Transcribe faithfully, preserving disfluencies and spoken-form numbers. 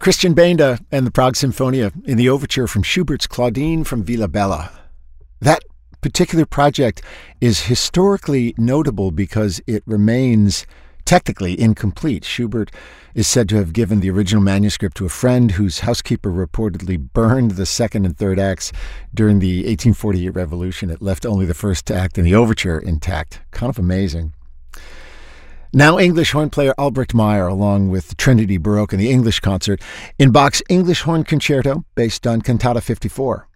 Christian Benda and the Prague Symphonia in the overture from Schubert's Claudine from Villa Bella. That particular project is historically notable because it remains technically incomplete. Schubert is said to have given the original manuscript to a friend whose housekeeper reportedly burned the second and third acts during the eighteen forty-eight revolution. It left only the first act and the overture intact. Kind of amazing. Now English horn player Albrecht Meyer, along with Trinity Baroque and the English Concert, in Bach's English Horn Concerto, based on Cantata fifty-four.